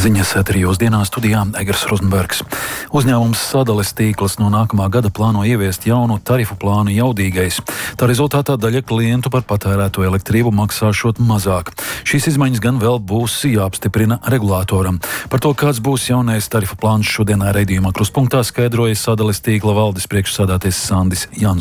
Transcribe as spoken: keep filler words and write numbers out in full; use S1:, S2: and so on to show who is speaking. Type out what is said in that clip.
S1: Ziņas trijos dienās studijā Egers Rozenbergs. Uzņēmums Sadales tīkls no nākamā gada plāno ieviest jaunu tarifu plānu Jaudīgais. Tā rezultātā daļa klientu par patērēto elektrību maksāšot mazāk. Šīs izmaiņas gan vēl būs jāapstiprina regulātoram. Par to, kāds būs jaunais tarifu plāns, šodienā raidījumā Kruspunktā skaidroja Sadales tīkla valdes priekšsādātais Sandis Jans.